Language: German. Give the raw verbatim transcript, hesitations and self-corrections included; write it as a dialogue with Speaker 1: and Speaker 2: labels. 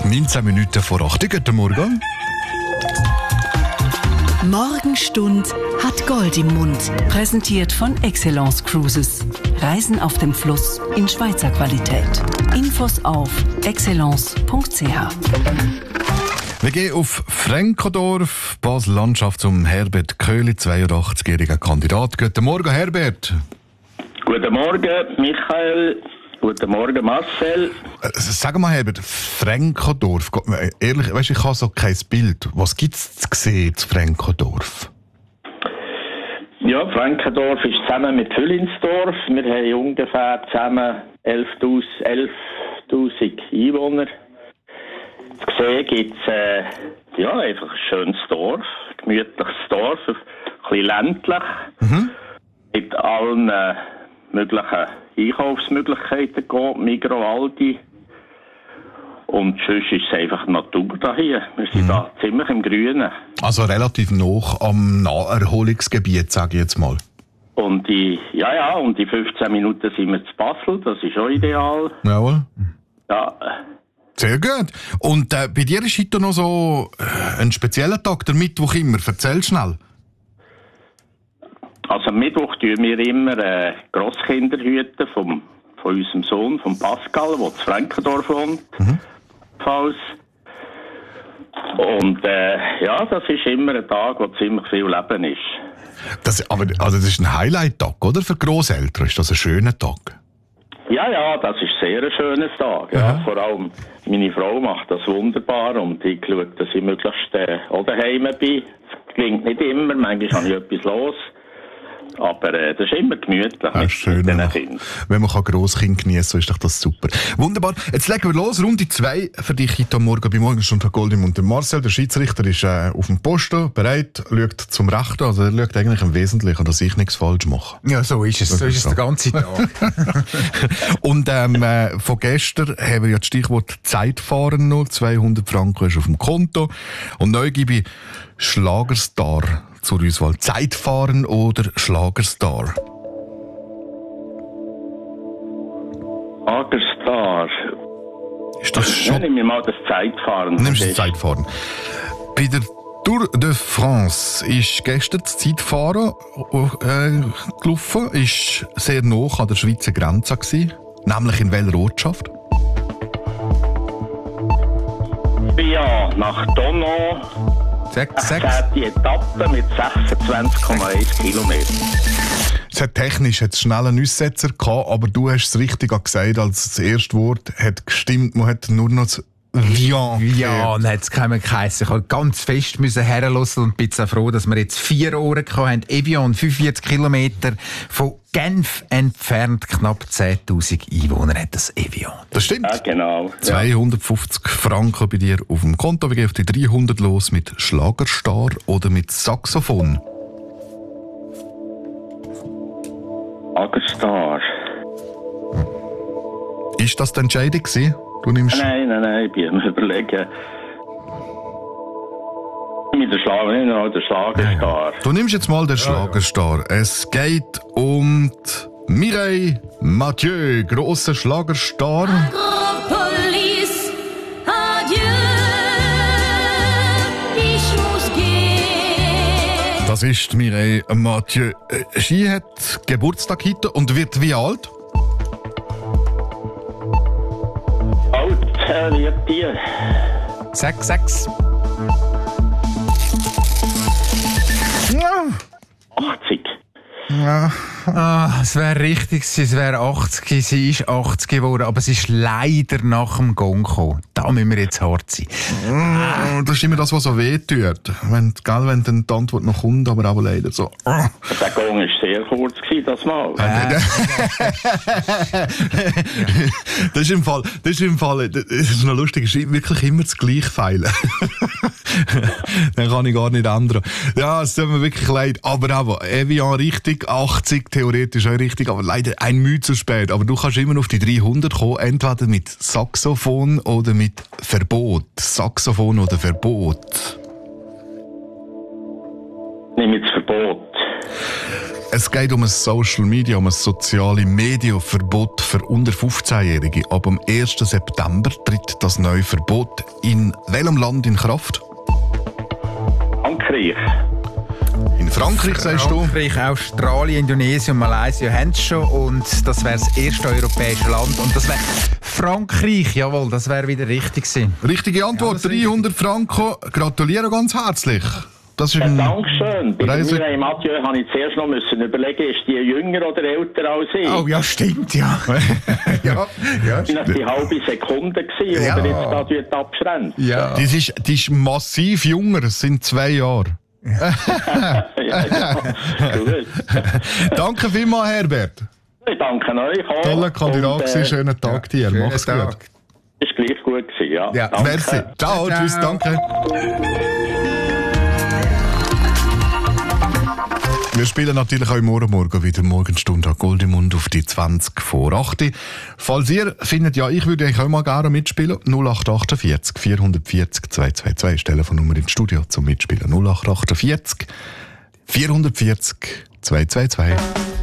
Speaker 1: neunzehn Minuten vor acht. Guten Morgen.
Speaker 2: Morgenstund hat Gold im Mund. Präsentiert von Excellence Cruises. Reisen auf dem Fluss in Schweizer Qualität. Infos auf excellence punkt c h.
Speaker 1: Wir gehen auf Frankendorf, Basel-Landschaft, zum Herbert Köhli, zweiundachtzig-jähriger Kandidat. Guten Morgen, Herbert.
Speaker 3: Guten Morgen, Michael. Guten Morgen, Marcel.
Speaker 1: Äh, Sag mal, Herbert, Frankendorf, ehrlich, weißt, ich habe so kein Bild. Was gibt es zu sehen zu Frankendorf?
Speaker 3: Ja, Frankendorf ist zusammen mit Füllinsdorf. Wir haben ungefähr zusammen elftausend Einwohner. Zu sehen gibt es äh, ja, einfach ein schönes Dorf, ein gemütliches Dorf, ein bisschen ländlich, mhm. mit allen äh, möglichen Einkaufsmöglichkeiten geht, Migros, Aldi. Und sonst ist es einfach Natur da hier. Wir sind mhm. da ziemlich im Grünen.
Speaker 1: Also relativ nah am Naherholungsgebiet, sage ich jetzt mal.
Speaker 3: Und die, ja, ja, und die fünfzehn Minuten sind wir zu Basel, das ist auch ideal.
Speaker 1: Jawohl.
Speaker 3: Ja.
Speaker 1: Sehr gut. Und äh, bei dir ist heute noch so äh, ein spezieller Tag, der Mittwoch immer. Erzähl schnell.
Speaker 3: Also am Mittwoch tun wir immer äh, Grosskinder hüten vom, von unserem Sohn, von Pascal, der zu Frankendorf wohnt. Mhm. Falls. Und äh, ja, das ist immer ein Tag, wo ziemlich viel Leben ist.
Speaker 1: Das, aber also das ist ein Highlight-Tag, oder? Für Grosseltern ist das ein schöner Tag?
Speaker 3: Ja, ja, das ist sehr ein schöner Tag. Ja. Ja. Vor allem meine Frau macht das wunderbar und ich schaue, dass ich möglichst äh, auch daheim bin. Es klingt nicht immer, manchmal habe ich etwas los. Aber äh, das ist immer gemütlich
Speaker 1: ja,
Speaker 3: mit
Speaker 1: schön,
Speaker 3: den
Speaker 1: wenn
Speaker 3: Kindern.
Speaker 1: Wenn man Grosskind genießen kann, ist doch das super. Wunderbar. Jetzt legen wir los. Runde zwei für dich heute Morgen bei Morgenstund von Gold im Mund. Der Marcel, der Schiedsrichter, ist äh, auf dem Posten, bereit, schaut zum Rechten. Also er schaut eigentlich im Wesentlichen, dass ich nichts falsch mache.
Speaker 4: Ja, so ist es. So ist es der ganze Tag.
Speaker 1: Und ähm, äh, von gestern haben wir ja das Stichwort Zeitfahren noch. zweihundert Franken ist auf dem Konto. Und neu gebe ich Schlagerstar zur Auswahl. Zeitfahren oder Schlagerstar?
Speaker 3: Schlagerstar.
Speaker 1: Ist das schon?
Speaker 3: Nimm mir mal das Zeitfahren.
Speaker 1: Nimmst du das Zeitfahren. Bei der Tour de France ist gestern das Zeitfahren äh, gelaufen. Ist sehr nah an der Schweizer Grenze gewesen. Nämlich in welcher Ortschaft?
Speaker 3: Ja, nach Donau.
Speaker 1: Sechs, sechs.
Speaker 3: Die Etappe mit sechsundzwanzig Komma eins Kilometer.
Speaker 1: Es hat technisch jetzt schnell einen Aussetzer gehabt, aber du hast es richtig gesagt, als das erste Wort hat gestimmt. Man hat nur noch das Vian.
Speaker 4: Ja, und hat es keinen geheissen. Ich musste ganz fest herlassen und bin so froh, dass wir jetzt vier Ohren hatten. Evian, fünfundvierzig Kilometer von Genf entfernt, knapp zehntausend Einwohner hat das Evian.
Speaker 1: Das stimmt.
Speaker 3: Ja, genau.
Speaker 1: zweihundertfünfzig Franken bei dir auf dem Konto. Wir gehen auf die dreihundert los mit Schlagerstar oder mit Saxophon.
Speaker 3: Schlagerstar.
Speaker 1: Ist das die Entscheidung gewesen? Du nimmst...
Speaker 3: Nein, nein, nein, ich bin am Überlegen. Mit der Schlag- nein, der Schlagerstar.
Speaker 1: Du nimmst jetzt mal den Schlagerstar. Es geht um die Mireille Mathieu, grosser Schlagerstar.
Speaker 5: Agropolis, adieu, ich muss gehen.
Speaker 1: Das ist die Mireille Mathieu. Sie hat Geburtstag heute und wird wie alt?
Speaker 3: Alt äh, wird die.
Speaker 4: Sechs, sechs.
Speaker 3: achtzig.
Speaker 4: Ja. Ah, es wäre richtig, es wäre achtzig, sie ist achtzig geworden, aber sie ist leider nach dem Gong gekommen. Da müssen wir jetzt hart sein.
Speaker 1: Ah. Das ist immer das, was so weh tut. Wenn, gell, wenn dann die Antwort noch kommt, aber auch leider so. Ah.
Speaker 3: Der Gong war sehr kurz, das Mal.
Speaker 1: Äh. Das ist im Fall, das ist im Fall, das ist noch lustig, es ist wirklich immer das gleiche Feilen. Dann kann ich gar nicht ändern. Ja, es tut mir wirklich leid. Aber aber, Evian richtig, achtzig theoretisch auch richtig, aber leider ein Mühe zu spät. Aber du kannst immer auf die dreihundert kommen, entweder mit Saxophon oder mit Verbot. Saxophon oder Verbot.
Speaker 3: Nimm jetzt Verbot.
Speaker 1: Es geht um ein Social Media, um ein soziales Medienverbot für unter fünfzehnjährige. Ab dem ersten September tritt das neue Verbot in welchem Land in Kraft?
Speaker 3: Frankreich.
Speaker 1: In Frankreich, sagst du?
Speaker 4: Frankreich, Australien, Indonesien und Malaysia haben es schon. Und das wäre das erste europäische Land. Und das wäre Frankreich. Jawohl, das wäre wieder richtig gewesen.
Speaker 1: Richtige Antwort,
Speaker 4: Ja,
Speaker 1: dreihundert Franken. Gratuliere ganz herzlich. Das ist
Speaker 3: Ja,
Speaker 1: ein
Speaker 3: Dankeschön. Bei
Speaker 1: Reise-
Speaker 3: mir im Mathieu habe ich zuerst noch müssen überlegen, ist die jünger oder älter als ich?
Speaker 4: Oh ja, stimmt, ja. ja, ja,
Speaker 3: Das war die halbe Sekunde, gewesen,
Speaker 4: Ja.
Speaker 3: die er jetzt da wird abschränkt.
Speaker 4: ja.
Speaker 1: Das ist, das ist massiv jünger, es sind zwei Jahre.
Speaker 3: Ja, ja. Gut.
Speaker 1: Danke vielmals, Herbert.
Speaker 3: Ich danke euch auch.
Speaker 1: Toller Kandidat,
Speaker 3: Und,
Speaker 1: gewesen.
Speaker 3: äh,
Speaker 1: Schönen Tag dir.
Speaker 4: Schönen
Speaker 1: Mach's
Speaker 4: Tag.
Speaker 1: gut.
Speaker 3: ist gleich gut gewesen, ja.
Speaker 4: Ja.
Speaker 3: Danke.
Speaker 1: Merci. Ciao,
Speaker 4: Ciao.
Speaker 1: tschüss, danke. Wir spielen natürlich auch morgen Morgen wieder Morgenstunde an Goldemund auf die zwanzig vor acht. Falls ihr findet, ja, ich würde eigentlich auch mal gerne mitspielen, null acht achtundvierzig vierhundertvierzig zweihundertzweiundzwanzig ist die Telefonnummer ins Studio zum Mitspielen. null acht achtundvierzig vierhundertvierzig zweihundertzweiundzwanzig.